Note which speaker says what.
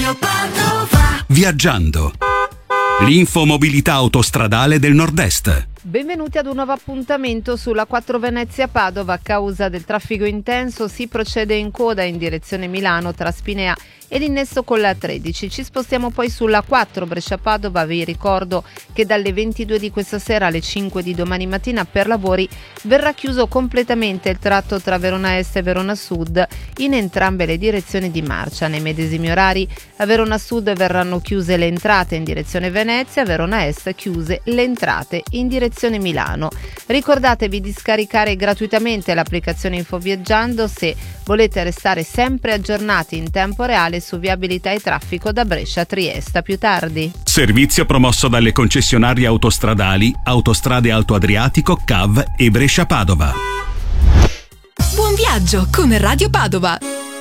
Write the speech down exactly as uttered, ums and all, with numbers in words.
Speaker 1: Radio Padova.
Speaker 2: Viaggiando. L'infomobilità autostradale del Nord-Est.
Speaker 3: Benvenuti ad un nuovo appuntamento sulla quattro Venezia Padova. A causa del traffico intenso si procede in coda in direzione Milano tra Spinea e l'innesto con la tredici. Ci spostiamo poi sulla quattro Brescia Padova. Vi ricordo che dalle ventidue di questa sera alle cinque di domani mattina per lavori verrà chiuso completamente il tratto tra Verona Est e Verona Sud in entrambe le direzioni di marcia. Nei medesimi orari a Verona Sud verranno chiuse le entrate in direzione Venezia, a Verona Est chiuse le entrate in direzione Milano. Ricordatevi di scaricare gratuitamente l'applicazione Infoviaggiando se volete restare sempre aggiornati in tempo reale su viabilità e traffico da Brescia a Trieste. A più tardi.
Speaker 2: Servizio promosso dalle concessionarie autostradali Autostrade Alto Adriatico, C A V e Brescia Padova.
Speaker 4: Buon viaggio con Radio Padova.